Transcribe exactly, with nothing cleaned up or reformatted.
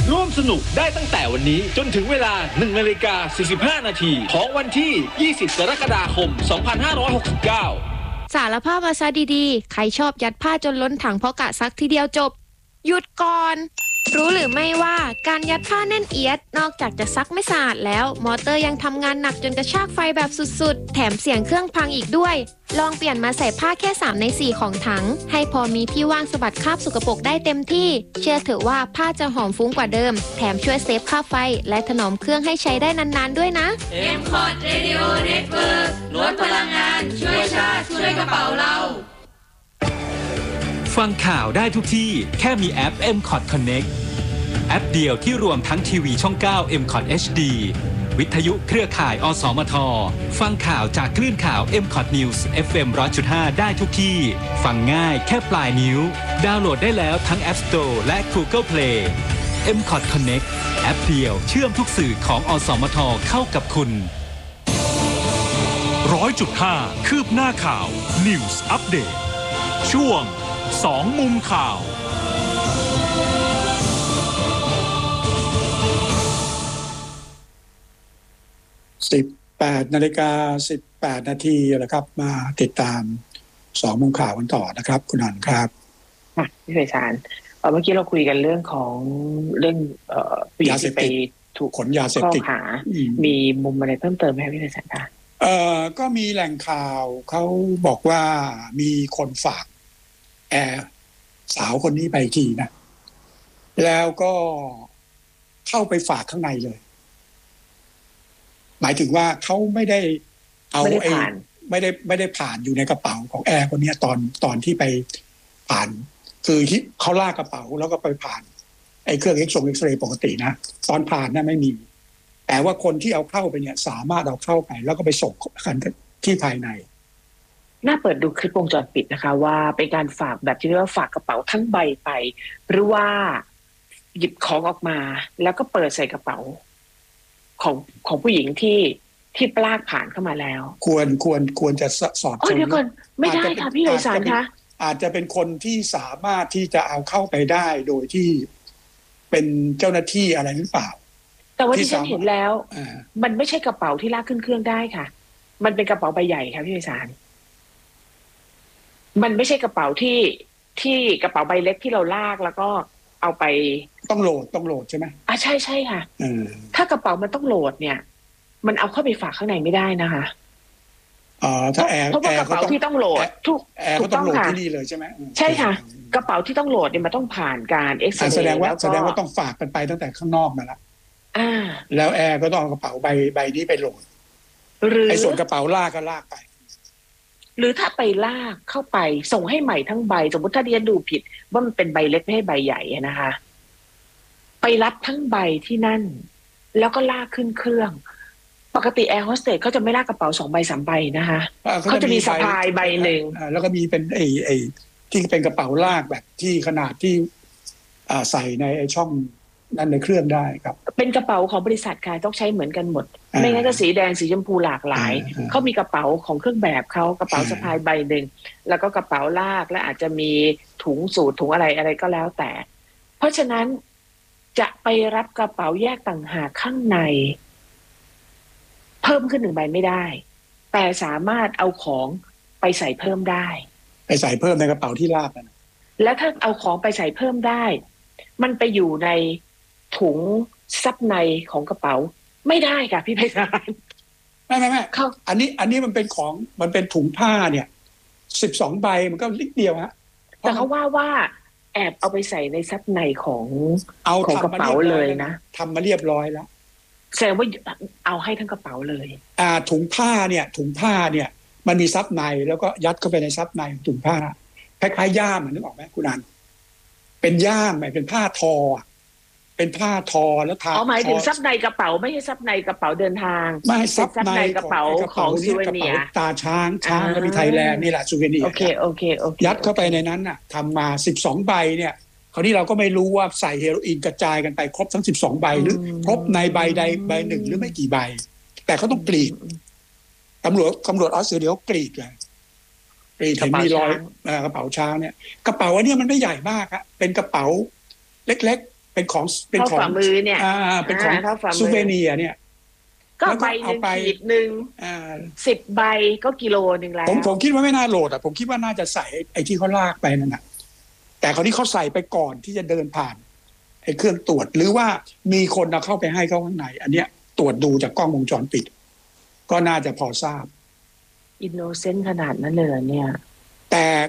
ร่วมสนุกได้ตั้งแต่วันนี้จนถึงเวลา หนึ่งนาฬิกาสี่สิบห้านาทีของวันที่ ยี่สิบกรกฎาคม สองพันห้าร้อยหกสิบเก้าสารภาพมาซะดีๆใครชอบยัดผ้าจนล้นถังเพราะกะซักทีเดียวจบหยุดก่อนรู้หรือไม่ว่าการยัดผ้าแน่นเอียดนอกจากจะซักไม่สะอาดแล้วมอเตอร์ยังทำงานหนักจนกระชากไฟแบบสุดๆแถมเสียงเครื่องพังอีกด้วยลองเปลี่ยนมาใส่ผ้าแค่สามในสี่ของถังให้พอมีที่ว่างสะบัดคราบสกปรกได้เต็มที่เชื่อเถอะว่าผ้าจะหอมฟุ้งกว่าเดิมแถมช่วยเซฟค่าไฟและถนอมเครื่องให้ใช้ได้นานๆด้วยนะเอ็ม คอร์ด Radio Network ลดพลังงานช่วยชาติช่วยกระเป๋าเราฟังข่าวได้ทุกที่แค่มีแอป เอ็ม คอร์ด Connect แอปเดียวที่รวมทั้งทีวีช่อง เก้า เอ็ม คอร์ด เอช ดี วิทยุเครือข่ายอสมทฟังข่าวจากคลื่นข่าว เอ็ม คอร์ด News เอฟ เอ็ม หนึ่งร้อยจุดห้า ได้ทุกที่ฟังง่ายแค่ปลายนิ้วดาวน์โหลดได้แล้วทั้ง App Store และ Google Play เอ็ม คอร์ด Connect แอปเดียวเชื่อมทุกสื่อของอสมทเข้ากับคุณร้อยจุดห้า คืบหน้าข่าว News Update ช่วงสองมุมข่าวสิบแปดนาฬิกาสิบแปดนาทีแล้วครับมาติดตามสองมุมข่าวกันต่อนะครับคุณนันครับพี่ไพศาลเมื่อกี้เราคุยกันเรื่องของเรื่องเอ่อยาเสพติดถูกขนยาเสพติดข้อหามีมุมอะไรเพิ่มเติมไหมพี่ไพศาลคะเอ่อก็มีแหล่งข่าวเขาบอกว่ามีคนฝากแอร์สาวคนนี้ไปทีนะแล้วก็เข้าไปฝากข้างในเลยหมายถึงว่าเขาไม่ได้เอาไอ้ไม่ได้ไม่ได้ผ่านอยู่ในกระเป๋าของแอร์คนนี้ตอนตอนที่ไปผ่านคือเขาลากกระเป๋าแล้วก็ไปผ่านไอ้เครื่องเอ็กซเรย์เอ็กซเรย์ปกตินะตอนผ่านน่ะไม่มีแต่ว่าคนที่เอาเข้าไปเนี่ยสามารถเอาเข้าไปแล้วก็ไปส่งกันที่ภายในน่าเปิดดูคลิปวงจรปิดนะคะว่าเป็นการฝากแบบที่เรียกว่าฝากกระเป๋าทั้งใบไปหรือว่าหยิบของออกมาแล้วก็เปิดใส่กระเป๋าของของผู้หญิงที่ที่ปลากผ่านเข้ามาแล้วควรควรควรจะสอดส่องเดี๋ยวก่อนไม่ได้ค่ะพี่ไพศาลคะอาจจะเป็นคนที่สามารถที่จะเอาเข้าไปได้โดยที่เป็นเจ้าหน้าที่อะไรหรือเปล่าแต่ว่าที่ฉันเห็นแล้วมันไม่ใช่กระเป๋าที่ลากขึ้นเครื่องได้ค่ะมันเป็นกระเป๋าใบใหญ่ค่ะพี่ไพศาลมันไม่ใช่กระเป๋าที่ที่กระเป๋าใบเล็กที่เราลากแล้วก็เอาไปต้องโหลดต้องโหลดใช่ไหมอ่ะใช่ใช่ค่ะถ้ากระเป๋ามันต้องโหลดเนี่ยมันเอาเข้าไปฝากข้างในไม่ได้นะคะอ๋อถ้าแอร์เพราะว่ากระเป๋าที่ต้องโหลดทุกถูกต้องค่ะที่นี่เลยใช่ไหมใช่ค่ะกระเป๋าที่ต้องโหลดเนี่ยมันต้องผ่านการเอ็กซเรย์แสดงว่าแสดงว่าต้องฝากกันไปตั้งแต่ข้างนอกมาแล้วอ่าแล้วแอร์ก็ต้องเอากระเป๋าใบใบนี้ไปโหลดหรือไอ้ส่วนกระเป๋าลากก็ลากไปหรือถ้าไปลากเข้าไปส่งให้ใหม่ทั้งใบสมมติถ้าเรียนดูผิดว่ามันเป็นใบเล็กไม่ให้ใบใหญ่นะคะไปรับทั้งใบที่นั่นแล้วก็ลากขึ้นเครื่องปกติแอร์โฮสเตสเขาจะไม่ลากกระเป๋าสองใบสามใบนะคะเขาจะมีสะพายใบหนึ่งแล้วก็มีเป็นไอ้ไอ้ที่เป็นกระเป๋าลากแบบที่ขนาดที่ใส่ในไอ้ช่องนั่นในเครื่องได้ครับเป็นกระเป๋าของบริษัทค่ะต้องใช้เหมือนกันหมดไม่งั้นก็สีแดงสีชมพูหลากหลายเขามีกระเป๋าของเครื่องแบบเขากระเป๋าสะพายใบหนึ่งแล้วก็กระเป๋าลากและอาจจะมีถุงสูทถุงอะไรอะไรก็แล้วแต่เพราะฉะนั้นจะไปรับกระเป๋าแยกต่างหากข้างในเพิ่มขึ้นหนึ่งใบไม่ได้แต่สามารถเอาของไปใส่เพิ่มได้ไปใส่เพิ่มในกระเป๋าที่ลากนะแล้วถ้าเอาของไปใส่เพิ่มได้มันไปอยู่ในถุงซับในของกระเป๋าไม่ได้ค่ะพี่ไพศาลไม่ไม่ไม่อันนี้อันนี้มันเป็นของมันเป็นถุงผ้าเนี่ยสิบสองใบมันก็ลิดเดียวฮะแต่เขาว่าว่าแอบเอาไปใส่ในซับในของเอาของกระเป๋าเลยนะทำมาเรียบร้อยแล้วแสดงว่าเอาให้ทั้งกระเป๋าเลยอ่าถุงผ้าเนี่ยถุงผ้าเนี่ยมันมีซับในแล้วก็ยัดเข้าไปในซับในถุงผ้าคล้ายๆย่ามนึกออกไหมคุณนันเป็นย่ามเป็นผ้าทอเป็นผ้าทอแล้วทาอ๋อหมายถึงซับในกระเป๋าไม่ใช่ซับในกระเป๋าเดินทางไม่ซับในกระเป๋าของซูเวเนียร์ตาช้างช้างแล้วมีไทยแลนด์นี่แหละซูเวเนียร์โอเคโอเคโอเคยัดเข้าไปในนั้นน่ะทำมาสิบสองใบเนี่ยคราวนี้เราก็ไม่รู้ว่าใส่เฮโรอีนกระจายกันไปครบทั้งสิบสองใบหรือครบในใบใดใบหนึ่งหรือไม่กี่ใบแต่เขาต้องกรีดตำรวจตำรวจออสเตรเลียกรีดเลยกรีดเห็นมีรอยกระเป๋าช้างเนี่ยกระเป๋าอันนี้มันไม่ใหญ่มากอะเป็นกระเป๋าเล็กๆเป็นของเป็นเท่าของฝ่ามือเนี่ยอ่าเป็นของอ่าเท่าฝ่ามือซูเวเนียร์เนี่ยก็แล้วก็ใบหเอานึ่งไปขีดหนึ่งอ่าสิบใบก็กิโลหนึ่งแล้วผมผมคิดว่าไม่น่าโหลดอ่ะผมคิดว่าน่าจะใส่ไอ้ที่เขาลากไปนั่นน่ะแต่คราวนี้เขาใส่ไปก่อนที่จะเดินผ่านไอ้เครื่องตรวจหรือว่ามีคนเอาเข้าไปให้เขาข้างในอันเนี้ยตรวจดูจากกล้องวงจรปิด ก็น่าจะพอทราบอินโนเซนต์ขนาดนั้นเลยเหรอเนี่ยแต่